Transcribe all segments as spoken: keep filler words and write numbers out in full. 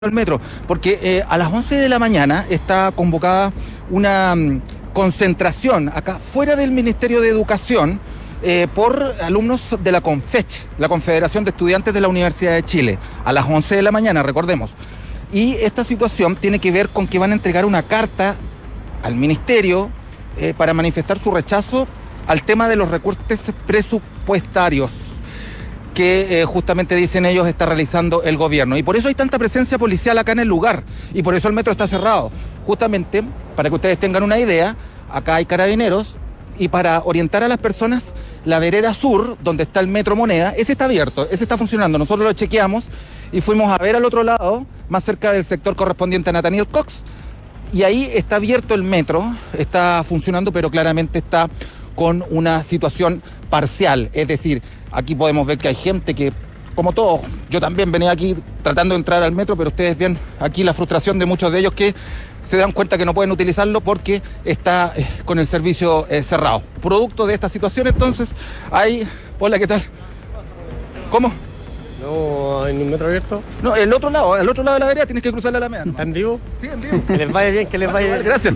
al metro, porque eh, a las once de la mañana está convocada una um, concentración acá fuera del Ministerio de Educación eh, por alumnos de la CONFECH, la Confederación de Estudiantes de la Universidad de Chile, a las once de la mañana, recordemos. Y esta situación tiene que ver con que van a entregar una carta al Ministerio eh, para manifestar su rechazo al tema de los recortes presupuestarios que eh, justamente dicen ellos está realizando el gobierno. Y por eso hay tanta presencia policial acá en el lugar, y por eso el metro está cerrado. Justamente, para que ustedes tengan una idea, acá hay carabineros, y para orientar a las personas, la vereda sur, donde está el metro Moneda, ese está abierto, ese está funcionando. Nosotros lo chequeamos y fuimos a ver al otro lado, más cerca del sector correspondiente a Nathaniel Cox, y ahí está abierto el metro, está funcionando, pero claramente está con una situación parcial, es decir, aquí podemos ver que hay gente que, como todos, yo también venía aquí tratando de entrar al metro, pero ustedes ven aquí la frustración de muchos de ellos que se dan cuenta que no pueden utilizarlo porque está eh, con el servicio eh, cerrado. Producto de esta situación, entonces, hay... Hola, ¿qué tal? ¿Cómo? No, ¿hay un metro abierto? No, el otro lado, el otro lado de la vereda tienes que cruzar la Alameda. ¿Está en vivo? Sí, en vivo. Que les vaya bien, que les vaya bien. Gracias.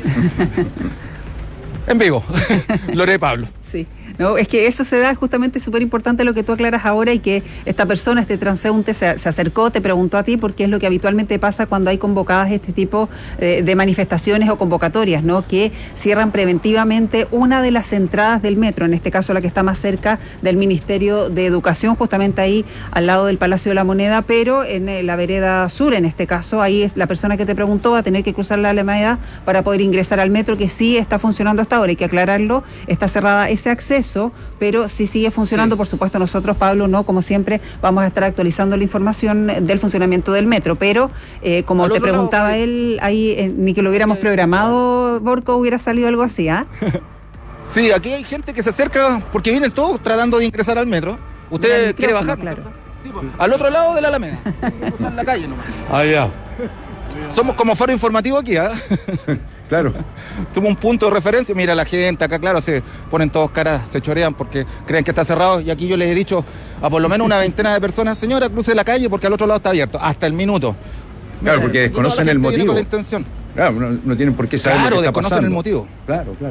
En vivo. Lore Pablo. Sí, no, es que eso se da justamente súper importante lo que tú aclaras ahora, y que esta persona, este transeúnte, se, se acercó, te preguntó a ti, porque es lo que habitualmente pasa cuando hay convocadas este tipo eh, de manifestaciones o convocatorias, ¿no? Que cierran preventivamente una de las entradas del metro, en este caso la que está más cerca del Ministerio de Educación, justamente ahí al lado del Palacio de la Moneda, pero en eh, la vereda sur, en este caso, ahí es la persona que te preguntó, va a tener que cruzar la Alameda para poder ingresar al metro, que sí está funcionando hasta ahora, hay que aclararlo, está cerrada ese acceso, pero sí sigue funcionando. Sí. Por supuesto, nosotros, Pablo, no, como siempre, vamos a estar actualizando la información del funcionamiento del metro, pero eh, como te preguntaba lado, él, ahí eh, ni que lo hubiéramos programado, Borco, hubiera salido algo así, ¿ah? ¿eh? Sí, aquí hay gente que se acerca porque vienen todos tratando de ingresar al metro. ¿Usted quiere bajar? Claro. Sí, pues, al otro lado de la Alameda, en la calle nomás. Ah, ya. Somos como faro informativo aquí, ¿ah? ¿eh? Claro. Tuvo un punto de referencia. Mira, la gente acá, claro, se ponen todos caras, se chorean porque creen que está cerrado. Y aquí yo les he dicho a por lo menos una veintena de personas: señora, cruce la calle porque al otro lado está abierto. Hasta el minuto. Claro, porque desconocen el motivo. Con la intención. Claro, no, no tienen por qué saber claro, lo que está desconocen pasando. el motivo. Claro, claro.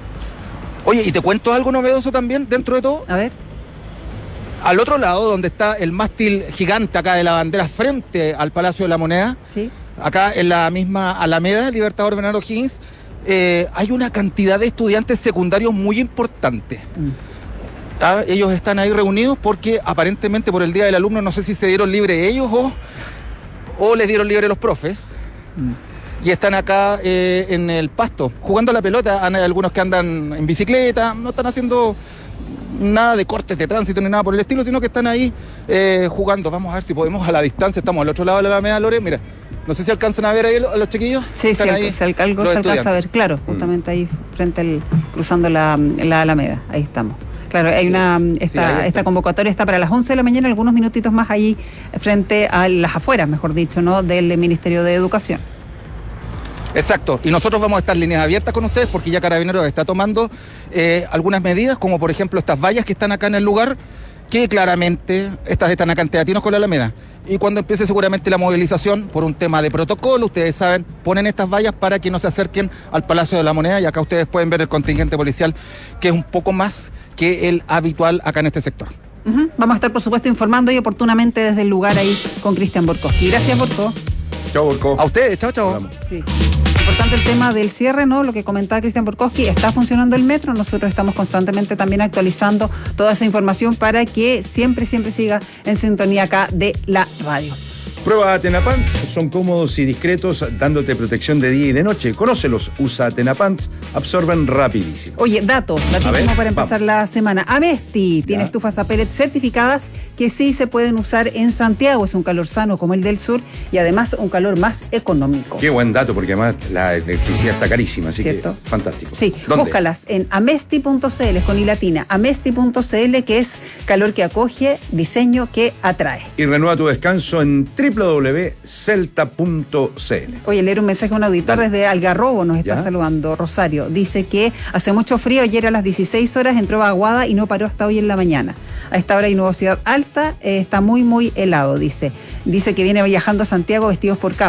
Oye, y te cuento algo novedoso también dentro de todo. A ver. Al otro lado, donde está el mástil gigante acá de la bandera frente al Palacio de la Moneda, sí, acá en la misma Alameda, Libertador Bernardo Higgins, eh, hay una cantidad de estudiantes secundarios muy importante. Mm. ¿Ah? Ellos están ahí reunidos porque aparentemente por el Día del Alumno, no sé si se dieron libre ellos o, o les dieron libre los profes. Mm. Y están acá eh, en el pasto, jugando a la pelota. Hay algunos que andan en bicicleta, no están haciendo nada de cortes de tránsito ni nada por el estilo, sino que están ahí eh, jugando. Vamos a ver si podemos a la distancia. Estamos al otro lado de la Alameda, Lore. Mira, no sé si alcanzan a ver ahí a los chiquillos. Sí, sí, ahí, se, alca algo se alcanza a ver, claro, justamente ahí frente al, cruzando la, la Alameda, ahí estamos. Claro, hay una esta, sí, esta convocatoria está para las once de la mañana, algunos minutitos más ahí frente a las afueras, mejor dicho, ¿no? Del Ministerio de Educación. Exacto, y nosotros vamos a estar líneas abiertas con ustedes porque ya Carabineros está tomando eh, algunas medidas, como por ejemplo estas vallas que están acá en el lugar, que claramente estas están acá en Teatinos con la Alameda. Y cuando empiece seguramente la movilización por un tema de protocolo, ustedes saben, ponen estas vallas para que no se acerquen al Palacio de la Moneda, y acá ustedes pueden ver el contingente policial, que es un poco más que el habitual acá en este sector. Uh-huh. Vamos a estar, por supuesto, informando y oportunamente desde el lugar ahí con Cristian Borkowski. Gracias, Borko. Chao, Borko. A ustedes, chao, chao. Sí. Importante el tema del cierre, ¿no? Lo que comentaba Cristian Borkowski, está funcionando el metro, nosotros estamos constantemente también actualizando toda esa información para que siempre, siempre siga en sintonía acá de la radio. Prueba Atenapants, son cómodos y discretos, dándote protección de día y de noche. Conócelos, usa Atenapants, absorben rapidísimo. Oye, dato, datísimo para empezar vamos. La semana. Amesti tiene estufas a pellet certificadas que sí se pueden usar en Santiago. Es un calor sano como el del sur y además un calor más económico. Qué buen dato, porque además la electricidad está carísima, así ¿cierto? Que fantástico. Sí, ¿dónde? Búscalas en amesti punto c l, con i latina, amesti punto c l, que es calor que acoge, diseño que atrae. Y renueva tu descanso en triple w w w punto celta punto c l. Oye, leer un mensaje a un auditor Dale. desde Algarrobo, nos está ¿Ya? saludando, Rosario. Dice que hace mucho frío, ayer a las dieciséis horas entró vaguada y no paró hasta hoy en la mañana. A esta hora hay nubosidad alta, eh, está muy, muy helado, dice. Dice que viene viajando a Santiago vestidos por capa.